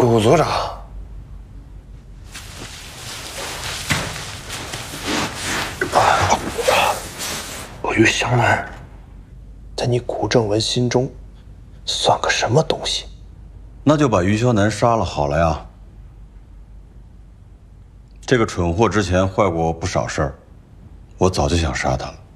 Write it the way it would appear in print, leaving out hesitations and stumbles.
谷组长，于湘南，在你谷正文心中，算个什么东西？ 那就把于湘南杀了好了呀。这个蠢货之前坏过我不少事儿，我早就想杀他了。